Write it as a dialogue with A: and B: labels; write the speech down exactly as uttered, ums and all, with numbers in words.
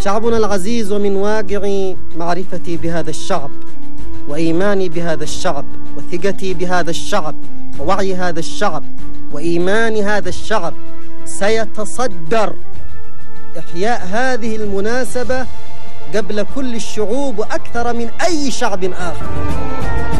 A: شعبنا العزيز، ومن واقع معرفتي بهذا الشعب وإيماني بهذا الشعب وثقتي بهذا الشعب ووعي هذا الشعب وإيمان هذا الشعب، سيتصدر إحياء هذه المناسبة قبل كل الشعوب وأكثر من أي شعب آخر.